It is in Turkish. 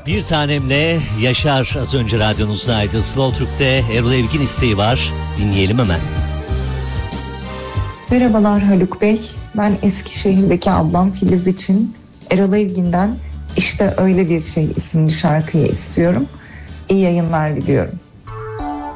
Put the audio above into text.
Bir tanemle Yaşar az önce radyonuzdaydı. Slow Türk'te Erol Evgin isteği var. Dinleyelim hemen. Merhabalar Haluk Bey. Ben Eskişehir'deki ablam Filiz için Erol Evgin'den İşte Öyle Bir Şey isimli şarkıyı istiyorum. İyi yayınlar diliyorum.